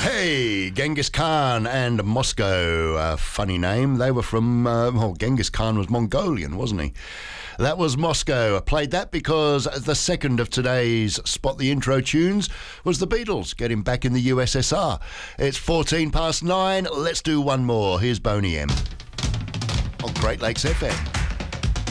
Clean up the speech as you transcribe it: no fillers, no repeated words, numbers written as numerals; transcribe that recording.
Hey, Genghis Khan and Moscow. A funny name. They were from, Genghis Khan was Mongolian, wasn't he? That was Moscow. I played that because the second of today's Spot the Intro tunes was the Beatles, getting back in the USSR. It's 9:14. Let's do one more. Here's Boney M on Great Lakes FM.